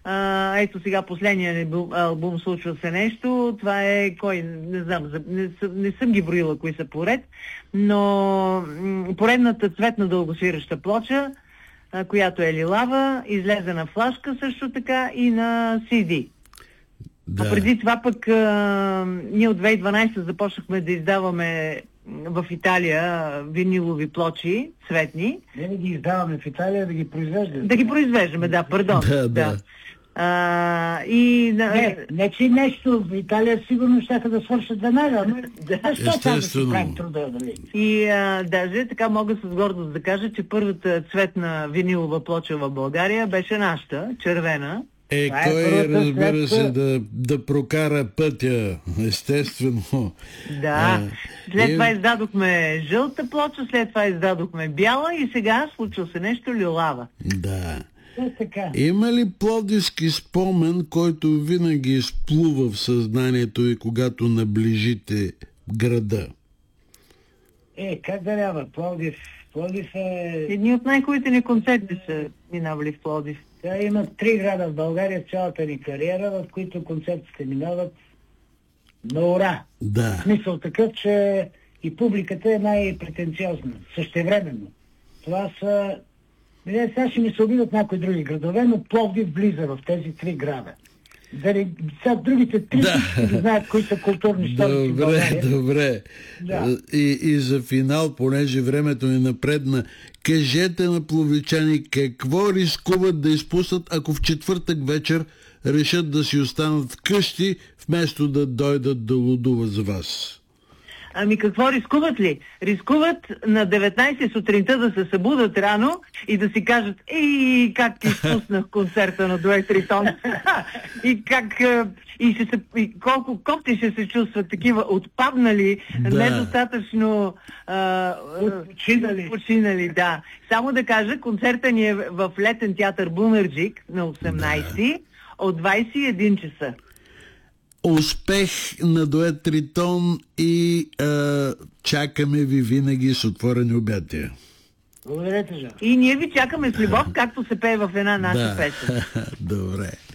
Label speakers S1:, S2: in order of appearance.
S1: Ето сега последния албум "Случва се нещо". Това е кой? Не знам, не съм ги броила кои са поред, но поредната цветна дългосвираща плоча, която е лилава, излезе на флашка също така и на CD. Да. А преди това пък ние от 2012 започнахме да издаваме в Италия винилови плочи, цветни.
S2: Не да ги издаваме в Италия, да ги произвеждаме.
S1: Да ги произвеждаме, да, пардон.
S2: Да. Не, че нещо в Италия сигурно ще да свършат веднага, но
S3: естествено.
S1: И даже така мога с гордост да кажа, че първата цветна винилова плоча в България беше нашата, червена.
S3: Кой, разбира се, да прокара пътя, естествено.
S1: Да. След това издадохме жълта плоча, след това издадохме бяла и сега случва се нещо лилава.
S3: Да. Има ли пловдивски спомен, който винаги изплува в съзнанието и когато наближите града?
S2: Как да няма? Пловдив е...
S1: Едни от най-хубавите ни концерти са минавали в Пловдив.
S2: Има 3 града в България в цялата ни кариера, в които концертите минават на ура.
S3: Да.
S2: В смисъл такъв, че и публиката е най-претенциозна. Същевременно. Това са... Сега ще ми се обидат някои други градове, но Пловдив влиза в тези 3 града. Сега другите 3 знаят кои са културни столици в България.
S3: Добре. Да. И за финал, понеже времето ни напредна, кажете на пловдивчани какво рискуват да изпуснат, ако в четвъртък вечер решат да си останат вкъщи, вместо да дойдат да лудуват за вас.
S1: Ами какво рискуват ли? Рискуват на 19 сутринта да се събудат рано и да си кажат: как изпуснах концерта на Дует Тритон. И колко кофти ще се чувстват такива отпаднали, недостатъчно починали. Да. Само да кажа, концерта ни е в Летен театър Бунерджик на 18 от 21 часа.
S3: Успех на Дует Тритон и чакаме ви винаги с отворени обятия.
S2: Благодаря ти, Жан.
S1: И ние ви чакаме с любов, както се пее в една наша песен.
S3: Добре.